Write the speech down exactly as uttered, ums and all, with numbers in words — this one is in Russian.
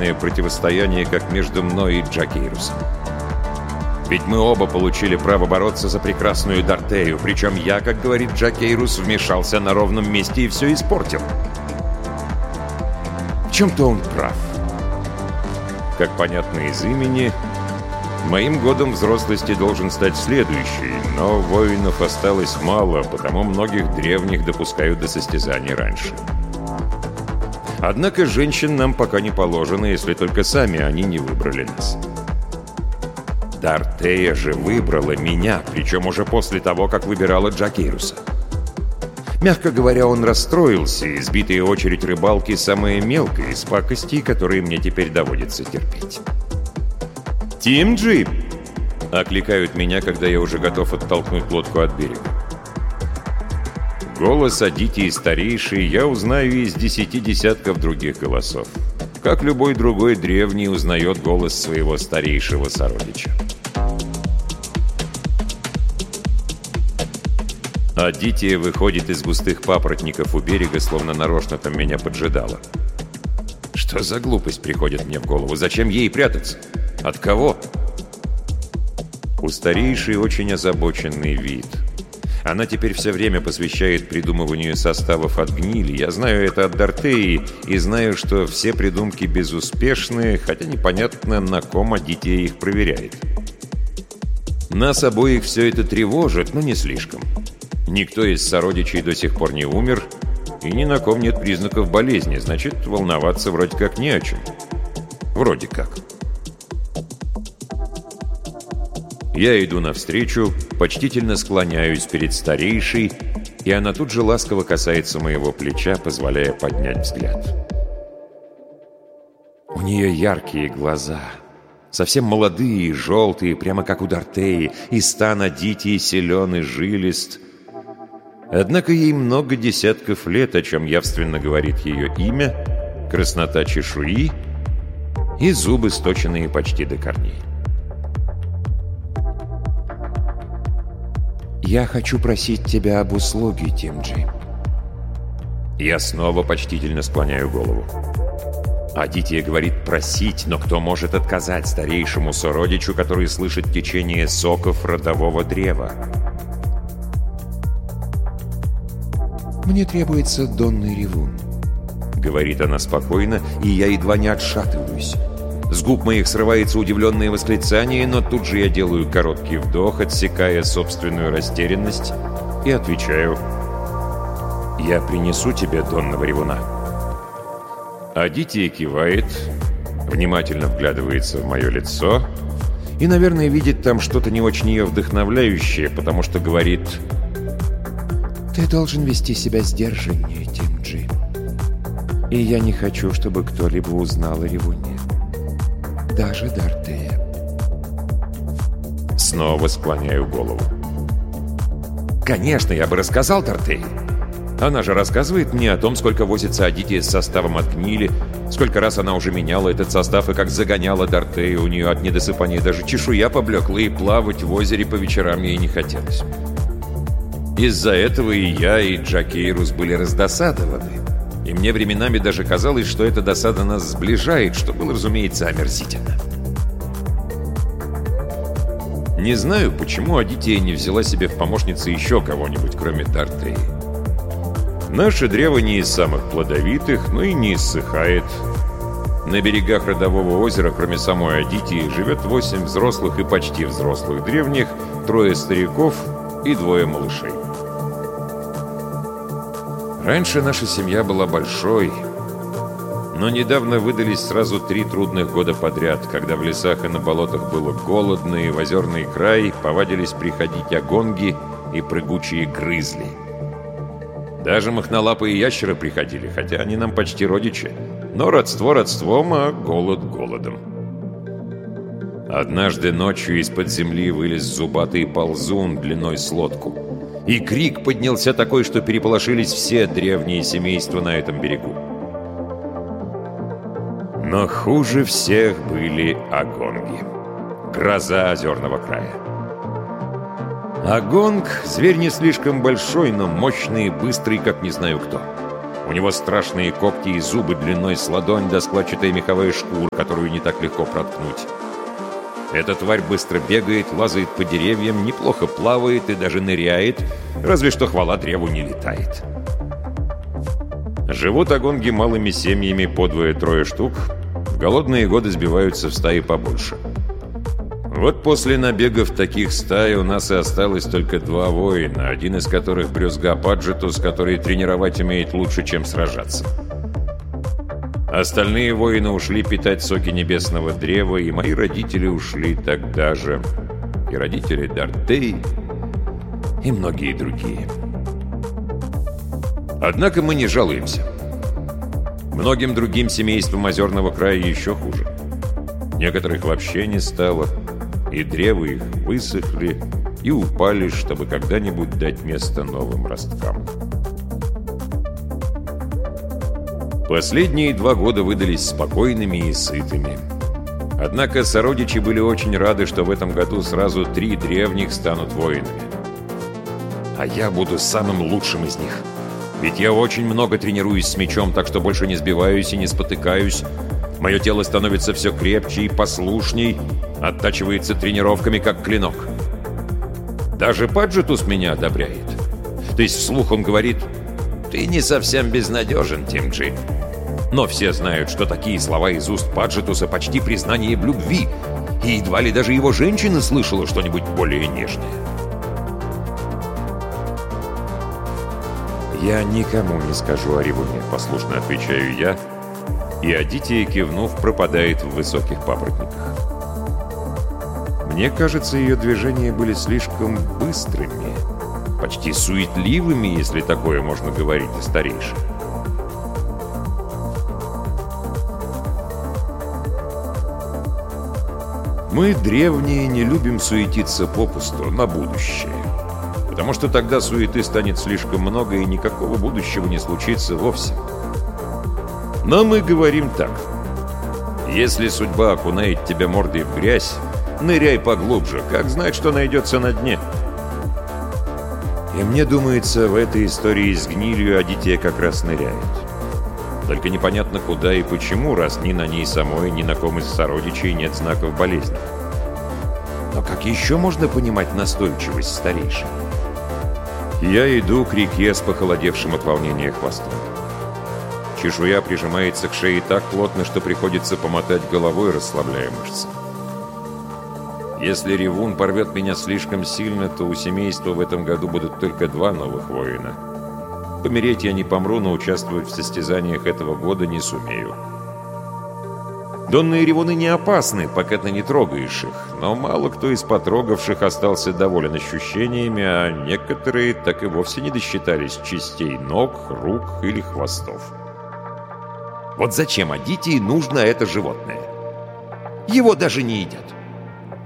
отчаянное противостояние, как между мной и Джакейрусом. Ведь мы оба получили право бороться за прекрасную Дартею, причем я, как говорит Джакейрус, вмешался на ровном месте и все испортил. В чем-то он прав. Как понятно из имени, моим годом взрослости должен стать следующий, но воинов осталось мало, потому многих древних допускают до состязаний раньше. Однако женщин нам пока не положено, если только сами они не выбрали нас. Дартея же выбрала меня, причем уже после того, как выбирала Джакейруса. Мягко говоря, он расстроился, и сбитая очередь рыбалки — самая мелкая из пакостей, которые мне теперь доводится терпеть. «Тимджи!» — окликают меня, когда я уже готов оттолкнуть лодку от берега. Голос Адитии старейший я узнаю из десяти десятков других голосов. Как любой другой древний узнает голос своего старейшего сородича. Адития выходит из густых папоротников у берега, словно нарочно там меня поджидала. Что за глупость приходит мне в голову? Зачем ей прятаться? От кого? У старейшей очень озабоченный вид. Она теперь все время посвящает придумыванию составов от гнили. Я знаю это от Дартеи и знаю, что все придумки безуспешны, хотя непонятно, на ком Адития их проверяет. Нас обоих все это тревожит, но не слишком. Никто из сородичей до сих пор не умер, и ни на ком нет признаков болезни, значит, волноваться вроде как не о чем. Вроде как. Я иду навстречу, почтительно склоняюсь перед старейшей, и она тут же ласково касается моего плеча, позволяя поднять взгляд. У нее яркие глаза, совсем молодые и желтые, прямо как у Дартеи, и стан Адитии силен и жилист. Однако ей много десятков лет, о чем явственно говорит ее имя, краснота чешуи и зубы, сточенные почти до корней. «Я хочу просить тебя об услуге, Тимджи». Я снова почтительно склоняю голову. Адития говорит «просить», но кто может отказать старейшему сородичу, который слышит течение соков родового древа? «Мне требуется донный ревун», — говорит она спокойно, и я едва не отшатываюсь. С губ моих срывается удивленное восклицание, но тут же я делаю короткий вдох, отсекая собственную растерянность, и отвечаю: «Я принесу тебе донного ревуна». Адития кивает, внимательно вглядывается в мое лицо и, наверное, видит там что-то не очень ее вдохновляющее, потому что говорит: «Ты должен вести себя сдержаннее, Тимджи. И я не хочу, чтобы кто-либо узнал о ревуне. Даже Дартея». Снова склоняю голову. Конечно, я бы рассказал Дартее. Она же рассказывает мне о том, сколько возится Адития с составом от гнили, сколько раз она уже меняла этот состав и как загоняла Дартею. У нее от недосыпания даже чешуя поблекла, и плавать в озере по вечерам ей не хотелось. Из-за этого и я, и Джакейрус были раздосадованы. И мне временами даже казалось, что эта досада нас сближает, что было, разумеется, омерзительно. Не знаю, почему Адития не взяла себе в помощницы еще кого-нибудь, кроме Дартеи. Наше древо не из самых плодовитых, но и не иссыхает. На берегах родового озера, кроме самой Адитии, живет восемь взрослых и почти взрослых древних, трое стариков и двое малышей. Раньше наша семья была большой, но недавно выдались сразу три трудных года подряд, когда в лесах и на болотах было голодно, и в озерный край повадились приходить агонги и прыгучие грызли. Даже мохнолапые ящеры приходили, хотя они нам почти родичи, но родство родством, а голод голодом. Однажды ночью из-под земли вылез зубатый ползун длиной с лодку. И крик поднялся такой, что переполошились все древние семейства на этом берегу. Но хуже всех были агонги. Гроза озерного края. Агонг — зверь не слишком большой, но мощный и быстрый, как не знаю кто. У него страшные когти и зубы длиной с ладонь да складчатая меховая шкура, которую не так легко проткнуть. Эта тварь быстро бегает, лазает по деревьям, неплохо плавает и даже ныряет, разве что, хвала древу, не летает. Живут агонги малыми семьями по двое-трое штук, в голодные годы сбиваются в стаи побольше. Вот после набегов таких стай у нас и осталось только два воина, один из которых брюзга Паджетус, который тренировать умеет лучше, чем сражаться. Остальные воины ушли питать соки небесного древа, и мои родители ушли тогда же. И родители Дартей, и многие другие. Однако мы не жалуемся. Многим другим семействам Озерного края еще хуже. Некоторых вообще не стало, и древа их высохли и упали, чтобы когда-нибудь дать место новым росткам. Последние два года выдались спокойными и сытыми. Однако сородичи были очень рады, что в этом году сразу три древних станут воинами. А я буду самым лучшим из них. Ведь я очень много тренируюсь с мечом, так что больше не сбиваюсь и не спотыкаюсь. Мое тело становится все крепче и послушней, оттачивается тренировками, как клинок. Даже Паджетус меня одобряет. То есть вслух он говорит: «Ты не совсем безнадежен, Тимджи». Но все знают, что такие слова из уст Паджетуса почти признание в любви, и едва ли даже его женщина слышала что-нибудь более нежное. «Я никому не скажу о ревуне», — послушно отвечаю я, и Адития, кивнув, пропадает в высоких папоротниках. Мне кажется, ее движения были слишком быстрыми, почти суетливыми, если такое можно говорить о старейших. Мы, древние, не любим суетиться попусту, на будущее. Потому что тогда суеты станет слишком много, и никакого будущего не случится вовсе. Но мы говорим так: если судьба окунает тебя мордой в грязь, ныряй поглубже, как знать, что найдется на дне. И мне думается, в этой истории с гнилью Адития как раз ныряет. Только непонятно куда и почему, раз ни на ней самой, ни на ком из сородичей нет знаков болезни. Но как еще можно понимать настойчивость старейшин? Я иду к реке с похолодевшим от волнения хвостом. Чешуя прижимается к шее так плотно, что приходится помотать головой, расслабляя мышцы. Если ревун порвет меня слишком сильно, то у семейства в этом году будут только два новых воина. Помереть я не помру, но участвовать в состязаниях этого года не сумею. Донные ревуны не опасны, пока ты не трогаешь их, но мало кто из потрогавших остался доволен ощущениями, а некоторые так и вовсе не досчитались частей ног, рук или хвостов. Вот зачем Адитии нужно это животное? Его даже не едят.